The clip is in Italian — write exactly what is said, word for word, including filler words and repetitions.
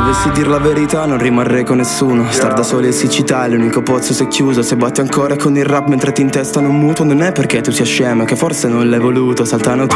dovessi dir la verità non rimarrei con nessuno. Star da soli e siccità è l'unico pozzo se chiuso. Se batti ancora con il rap mentre ti intestano un mutuo, non è perché tu sia scema, che forse non l'hai voluto. Saltano tutti